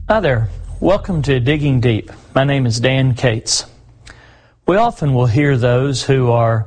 Hi there. Welcome to Digging Deep. My name is Dan Cates. We often will hear those who are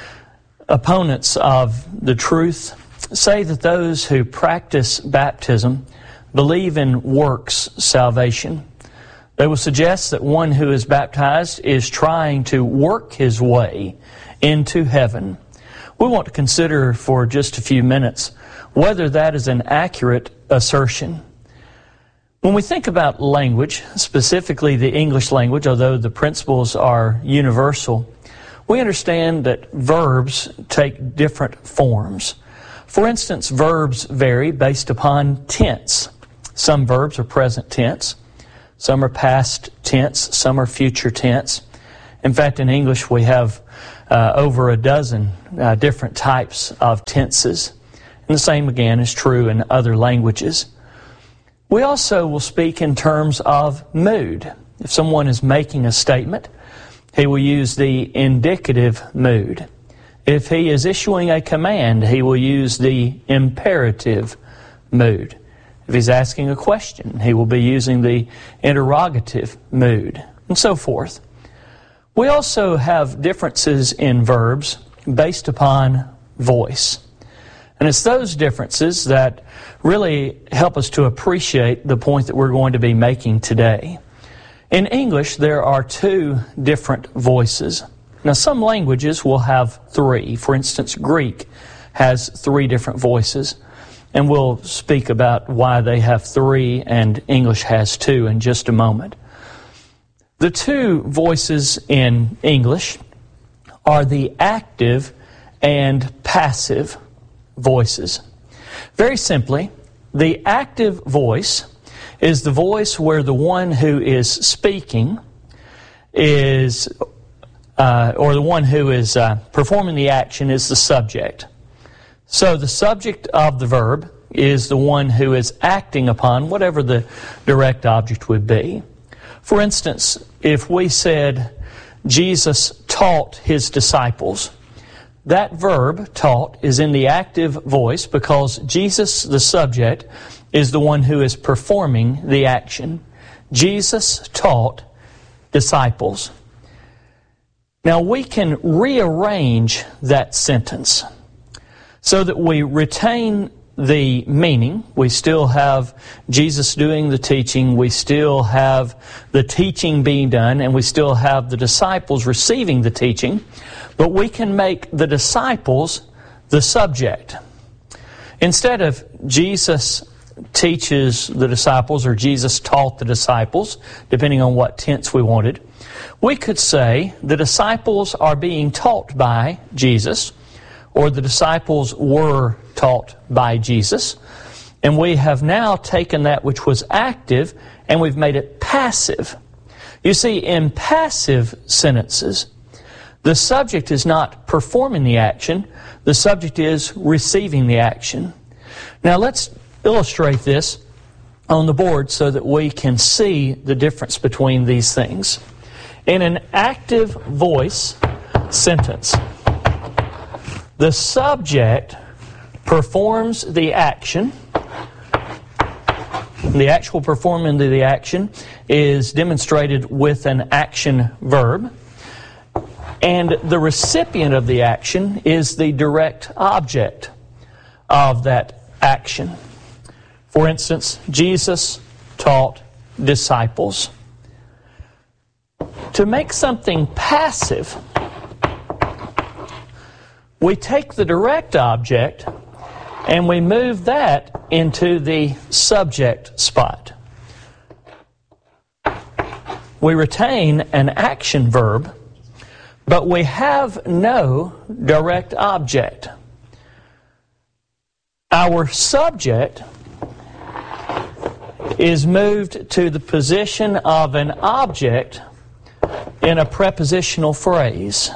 opponents of the truth say that those who practice baptism believe in works salvation. They will suggest that one who is baptized is trying to work his way into heaven. We want to consider for just a few minutes whether that is an accurate assertion. When we think about language, specifically the English language, although the principles are universal, we understand that verbs take different forms. For instance, verbs vary based upon tense. Some verbs are present tense, some are past tense, some are future tense. In fact, in English we have over a dozen different types of tenses. And the same again is true in other languages. We also will speak in terms of mood. If someone is making a statement, he will use the indicative mood. If he is issuing a command, he will use the imperative mood. If he's asking a question, he will be using the interrogative mood, and so forth. We also have differences in verbs based upon voice. And it's those differences that really help us to appreciate the point that we're going to be making today. In English, there are two different voices. Now, some languages will have three. For instance, Greek has three different voices. And we'll speak about why they have three and English has two in just a moment. The two voices in English are the active and passive voices. Very simply, the active voice is the voice where the one who is speaking is, or the one who is performing the action is the subject. So the subject of the verb is the one who is acting upon whatever the direct object would be. For instance, if we said Jesus taught his disciples, that verb, taught, is in the active voice because Jesus, the subject, is the one who is performing the action. Jesus taught disciples. Now we can rearrange that sentence so that we retain the meaning. We still have Jesus doing the teaching, we still have the teaching being done, and we still have the disciples receiving the teaching, but we can make the disciples the subject. Instead of Jesus teaches the disciples or Jesus taught the disciples, depending on what tense we wanted, we could say the disciples are being taught by Jesus, or the disciples were taught by Jesus, and we have now taken that which was active and we've made it passive. You see, in passive sentences, the subject is not performing the action, the subject is receiving the action. Now let's illustrate this on the board so that we can see the difference between these things. In an active voice sentence, the subject performs the action. The actual performing of the action is demonstrated with an action verb. And the recipient of the action is the direct object of that action. For instance, Jesus taught disciples. To make something passive, we take the direct object and we move that into the subject spot. We retain an action verb, but we have no direct object. Our subject is moved to the position of an object in a prepositional phrase.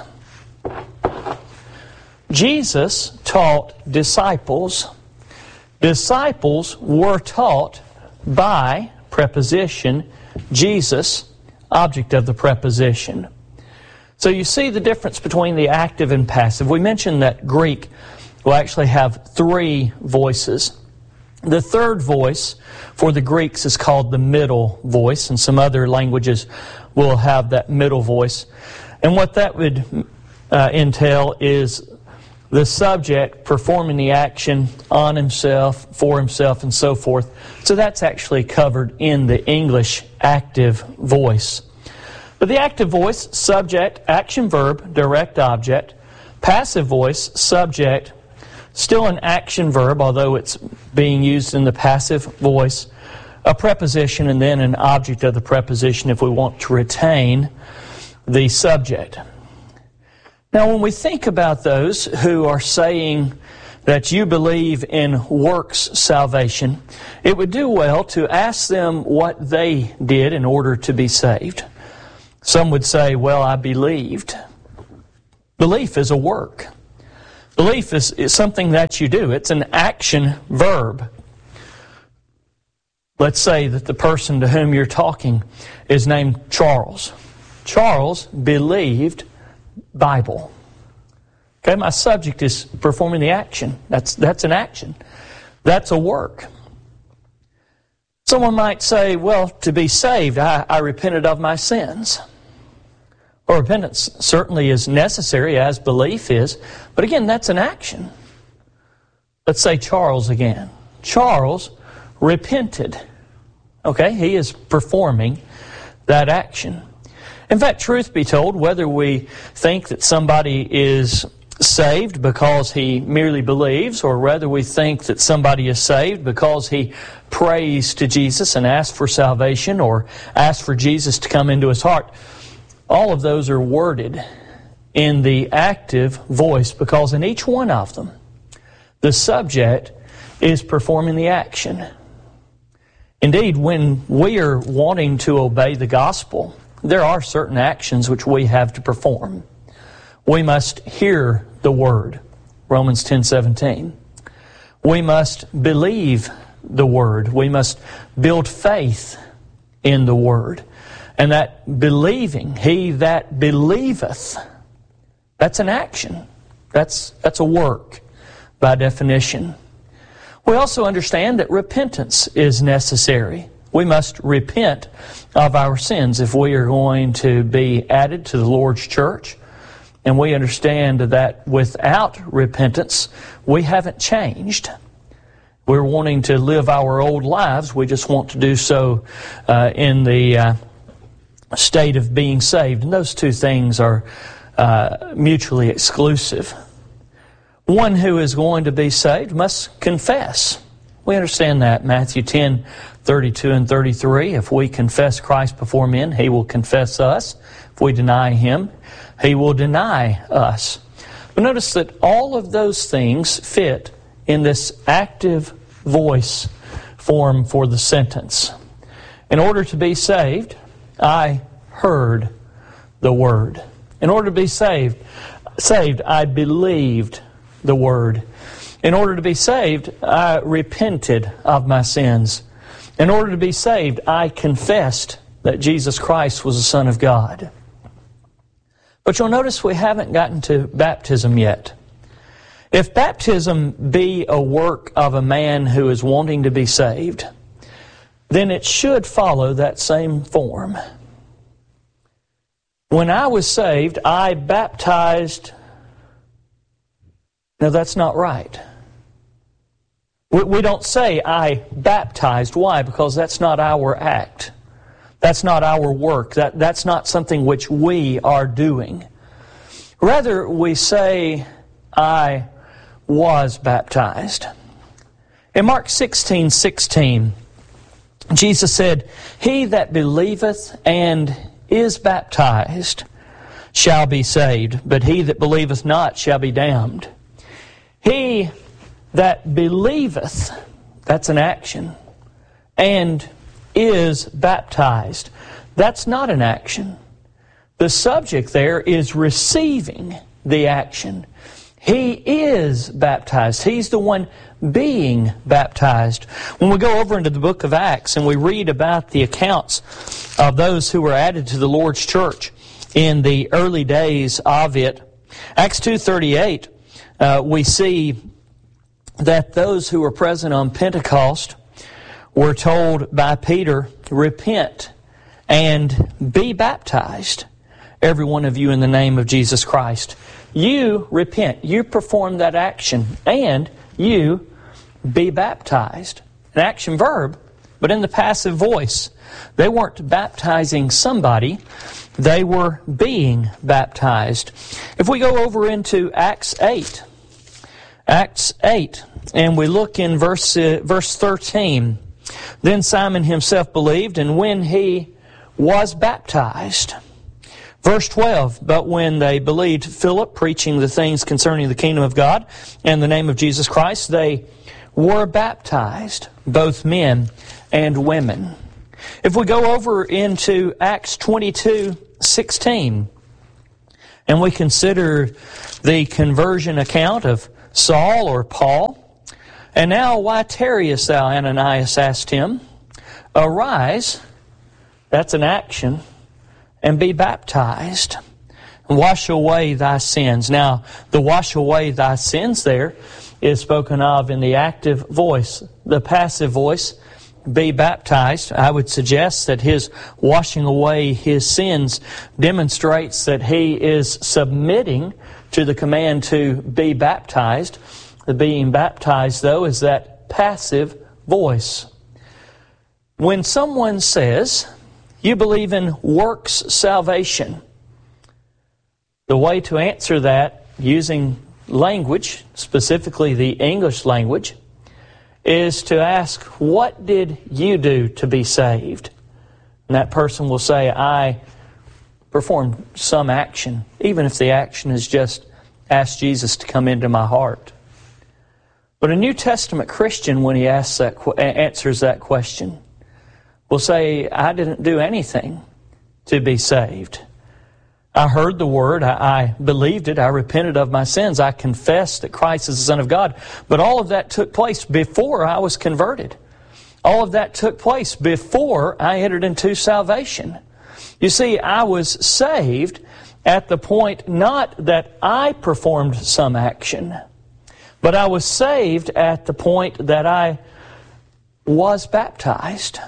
Jesus taught disciples. Disciples were taught by preposition Jesus, object of the preposition. So you see the difference between the active and passive. We mentioned that Greek will actually have three voices. The third voice for the Greeks is called the middle voice, and some other languages will have that middle voice. And what that would entail is the subject performing the action on himself, for himself, and so forth. So that's actually covered in the English active voice. But the active voice, subject, action, verb, direct object. Passive voice, subject, still an action verb, although it's being used in the passive voice, a preposition, and then an object of the preposition if we want to retain the subject. Now, when we think about those who are saying that you believe in works salvation, it would do well to ask them what they did in order to be saved. Some would say, well, I believed. Belief is a work. Belief is something that you do. It's an action verb. Let's say that the person to whom you're talking is named Charles. Charles believed Bible. Okay, my subject is performing the action. That's an action. That's a work. Someone might say, well, to be saved, I repented of my sins. Well, repentance certainly is necessary, as belief is, but again, that's an action. Let's say Charles again. Charles repented. Okay, he is performing that action. In fact, truth be told, whether we think that somebody is saved because he merely believes, or whether we think that somebody is saved because he prays to Jesus and asks for salvation, or asks for Jesus to come into his heart, all of those are worded in the active voice, because in each one of them, the subject is performing the action. Indeed, when we are wanting to obey the gospel, there are certain actions which we have to perform. We must hear the Word, Romans 10:17. We must believe the Word. We must build faith in the Word. And that believing, he that believeth, that's an action. That's a work by definition. We also understand that repentance is necessary. We must repent of our sins if we are going to be added to the Lord's church. And we understand that without repentance, we haven't changed. We're wanting to live our old lives. We just want to do so in the state of being saved. And those two things are mutually exclusive. One who is going to be saved must confess. We understand that. Matthew 10:32 and 33. If we confess Christ before men, He will confess us. If we deny Him, He will deny us. But notice that all of those things fit in this active voice form for the sentence. In order to be saved, I heard the Word. In order to be saved, I believed the Word. In order to be saved, I repented of my sins. In order to be saved, I confessed that Jesus Christ was the Son of God. But you'll notice we haven't gotten to baptism yet. If baptism be a work of a man who is wanting to be saved, then it should follow that same form. When I was saved, I baptized. No, that's not right. We don't say, I baptized. Why? Because that's not our act. That's not our work. That's not something which we are doing. Rather, we say, I was baptized. In Mark 16:16, Jesus said, He that believeth and is baptized shall be saved, but he that believeth not shall be damned. He that believeth, that's an action, and is baptized, that's not an action. The subject there is receiving the action. He is baptized. He's the one being baptized. When we go over into the book of Acts and we read about the accounts of those who were added to the Lord's church in the early days of it, Acts 2:38, we see that those who were present on Pentecost were told by Peter, repent and be baptized, every one of you, in the name of Jesus Christ. You repent, you perform that action, and you be baptized. An action verb, but in the passive voice. They weren't baptizing somebody, they were being baptized. If we go over into Acts 8, and we look in verse 13, then Simon himself believed, and when he was baptized. Verse 12, but when they believed Philip preaching the things concerning the kingdom of God and the name of Jesus Christ, they were baptized, both men and women. If we go over into Acts 22:16, and we consider the conversion account of Saul or Paul, and now why tarriest thou, Ananias asked him, arise, that's an action, and be baptized, and wash away thy sins. Now, the wash away thy sins there is spoken of in the active voice. The passive voice, be baptized, I would suggest that his washing away his sins demonstrates that he is submitting to the command to be baptized. The being baptized, though, is that passive voice. When someone says, you believe in works salvation, the way to answer that using language, specifically the English language, is to ask, what did you do to be saved? And that person will say, I performed some action, even if the action is just ask Jesus to come into my heart. But a New Testament Christian, when he answers that question, will say, I didn't do anything to be saved. I heard the word, I believed it, I repented of my sins, I confessed that Christ is the Son of God. But all of that took place before I was converted. All of that took place before I entered into salvation. You see, I was saved at the point not that I performed some action, but I was saved at the point that I was baptized.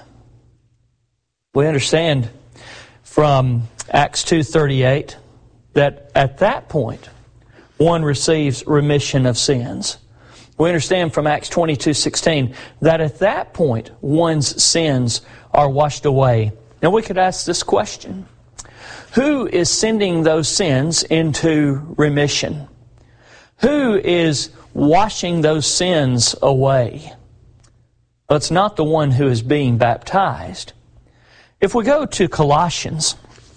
We understand from Acts 2:38 that at that point one receives remission of sins. We understand from Acts 22:16 that at that point one's sins are washed away. Now we could ask this question: who is sending those sins into remission? Who is washing those sins away? Well, it's not the one who is being baptized. If we go to Colossians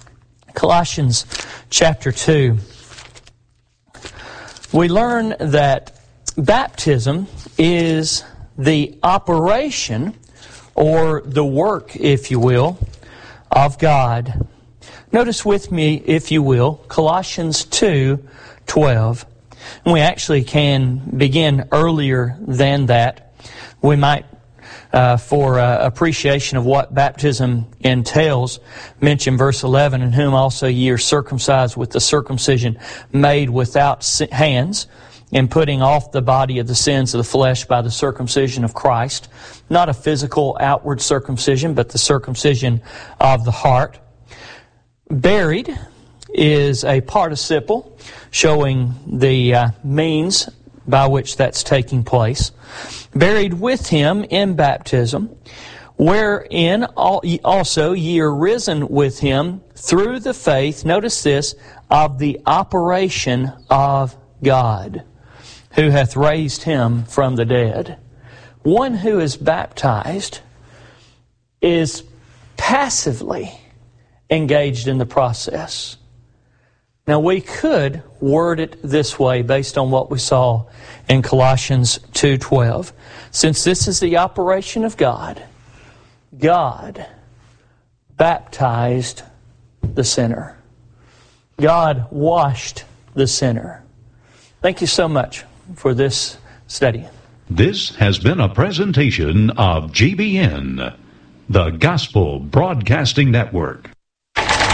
chapter 2, we learn that baptism is the operation, or the work, if you will, of God. Notice with me, if you will, Colossians 2:12. And we actually can begin earlier than that. We might, for appreciation of what baptism entails, mention verse 11, in whom also ye are circumcised with the circumcision made without hands, in putting off the body of the sins of the flesh by the circumcision of Christ. Not a physical outward circumcision, but the circumcision of the heart. Buried is a participle showing the means by which that's taking place. Buried with him in baptism, wherein also ye are risen with him through the faith, notice this, of the operation of God, who hath raised him from the dead. One who is baptized is passively engaged in the process. Now we could word it this way based on what we saw in Colossians 2:12. Since this is the operation of God, God baptized the sinner. God washed the sinner. Thank you so much for this study. This has been a presentation of GBN, the Gospel Broadcasting Network.